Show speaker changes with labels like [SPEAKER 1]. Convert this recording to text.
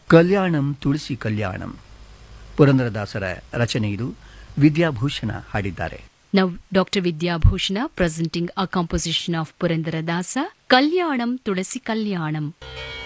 [SPEAKER 1] ಕಲ್ಯಾಣಂ ತುಳಸಿ ಕಲ್ಯಾಣಂ ಪುರಂದರದಾಸರ ರಚನೆ ಇದು. ವಿದ್ಯಾಭೂಷಣ ಹಾಡಿದ್ದಾರೆ.
[SPEAKER 2] Now, Dr. Vidya Bhushana presenting a composition of Purandaradasa, Kalyanam Tulasi Kalyanam.